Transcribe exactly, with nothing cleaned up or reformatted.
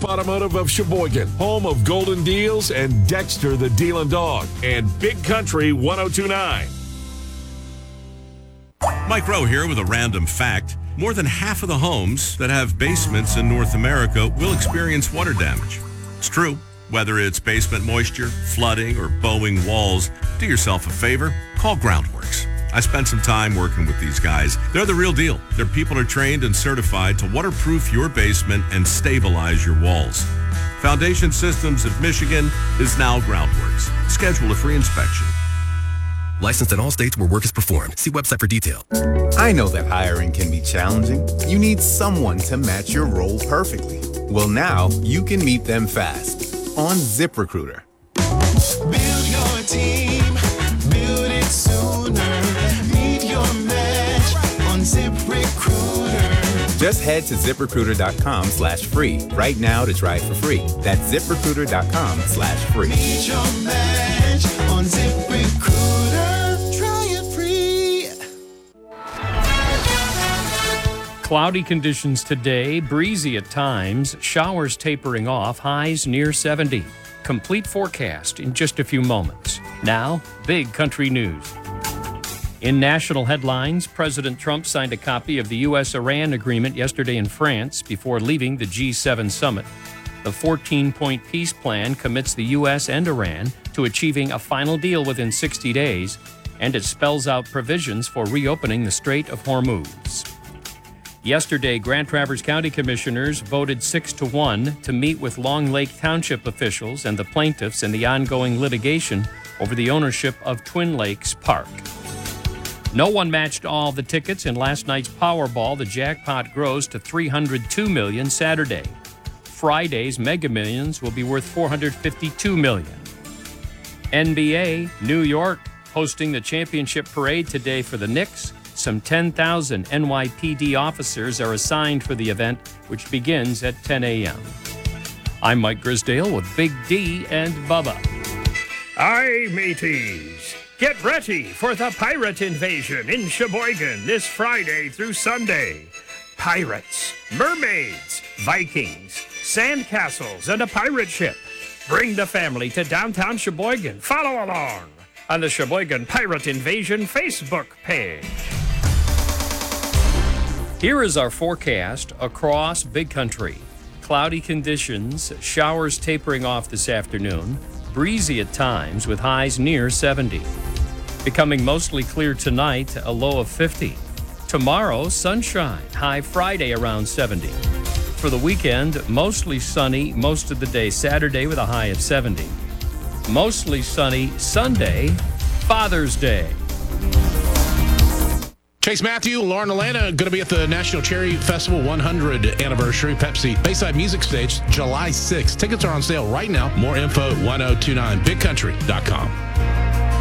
Automotive of Sheboygan, home of Golden Deals and Dexter the Dealin' Dog, and Big Country one oh two point nine. Mike Rowe here with a random fact. More than half of the homes that have basements in North America will experience water damage. It's true. Whether it's basement moisture, flooding, or bowing walls, do yourself a favor, call Groundworks. I spent some time working with these guys. They're the real deal. Their people are trained and certified to waterproof your basement and stabilize your walls. Foundation Systems of Michigan is now Groundworks. Schedule a free inspection. Licensed in all states where work is performed. See website for detail. I know that hiring can be challenging. You need someone to match your role perfectly. Well, now you can meet them fast on ZipRecruiter. Build your team, build it sooner. Meet your match on ZipRecruiter. Just head to ZipRecruiter.com slash free right now to try it for free. That's ZipRecruiter.com slash free. Meet your match on ZipRecruiter. Try it free. Cloudy conditions today, breezy at times, showers tapering off, highs near seventy. Complete forecast in just a few moments. Now, Big Country News. In national headlines, President Trump signed a copy of the U S Iran agreement yesterday in France before leaving the G seven summit. The fourteen-point peace plan commits the U S and Iran to achieving a final deal within sixty days, and it spells out provisions for reopening the Strait of Hormuz. Yesterday, Grand Traverse County Commissioners voted six to one to meet with Long Lake Township officials and the plaintiffs in the ongoing litigation over the ownership of Twin Lakes Park. No one matched all the tickets in last night's Powerball. The jackpot grows to three hundred two million dollars Saturday. Friday's Mega Millions will be worth four hundred fifty-two million dollars. N B A, New York, hosting the championship parade today for the Knicks. Some ten thousand N Y P D officers are assigned for the event, which begins at ten a.m. I'm Mike Grisdale with Big D and Bubba. Aye, mateys. Get ready for the pirate invasion in Sheboygan this Friday through Sunday. Pirates, mermaids, Vikings, sandcastles, and a pirate ship. Bring the family to downtown Sheboygan. Follow along on the Sheboygan Pirate Invasion Facebook page. Here is our forecast across Big Country. Cloudy conditions, showers tapering off this afternoon, breezy at times with highs near seventy. Becoming mostly clear tonight, a low of fifty. Tomorrow, sunshine, high Friday around seventy. For the weekend, mostly sunny most of the day Saturday with a high of seventy. Mostly sunny Sunday, Father's Day. Chase Matthew, Lauren Alana, going to be at the National Cherry Festival one hundred anniversary Pepsi Bayside Music Stage July sixth. Tickets are on sale right now. More info at ten twenty-nine big country dot com.